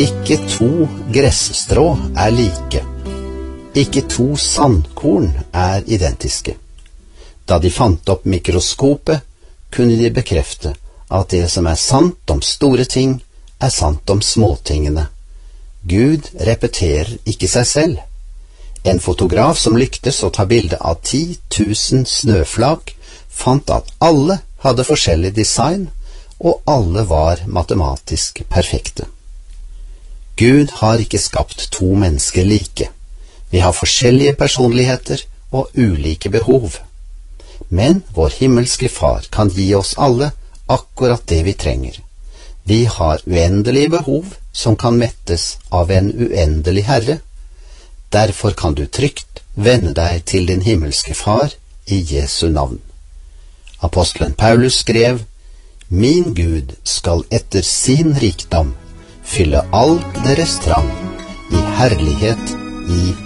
Ikke to gressstrå er like. Ikke to sandkorn er identiske. Da de fant opp mikroskopet, kunne de bekrefte at det som er sant om store ting, er sant om småtingene. Gud repeterer ikke seg selv. En fotograf som lyktes å ta bilde av 10 000 snøflak, fant at alle hadde forskjellig design, og alle var matematisk perfekte. Gud har ikke skapt to mennesker like. Vi har forskjellige personligheter og ulike behov. Men vår himmelske Far kan gi oss alle akkurat det vi trenger. Vi har uendelige behov som kan mettes av en uendelig Herre. Derfor kan du trygt vende deg til din himmelske Far i Jesu navn. Apostelen Paulus skrev: «Min Gud skal etter sin rikdom fylle all deres trang i herlighet i